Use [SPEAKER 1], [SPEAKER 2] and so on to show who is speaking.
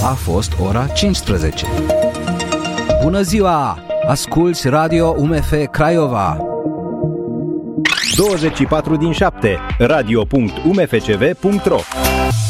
[SPEAKER 1] A fost ora 15. Bună ziua! Asculți Radio UMF Craiova.
[SPEAKER 2] 24/7 radio.umfcv.ro